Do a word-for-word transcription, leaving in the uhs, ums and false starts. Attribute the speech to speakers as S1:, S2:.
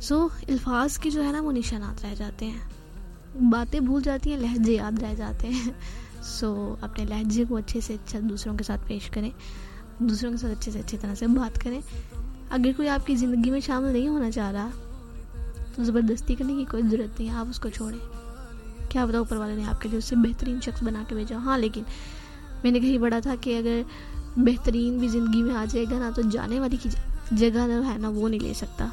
S1: सो अल्फाज के जो है ना वो निशानात रह जाते हैं, बातें भूल जाती हैं, लहजे याद रह जाते हैं। सो so, अपने लहजे को अच्छे से अच्छा दूसरों के साथ पेश करें, दूसरों के साथ अच्छे से अच्छी तरह से बात करें। अगर कोई आपकी ज़िंदगी में शामिल नहीं होना चाह रहा तो ज़बरदस्ती करने की कोई ज़रूरत नहीं है, आप उसको छोड़ें। क्या पता ऊपर वाले ने आपके लिए उससे बेहतरीन शख्स बना के भेजा। हाँ, लेकिन मैंने कहीं पढ़ा था कि अगर बेहतरीन भी ज़िंदगी में आ जाएगा ना तो जाने वाली की जगह है ना वो नहीं ले सकता।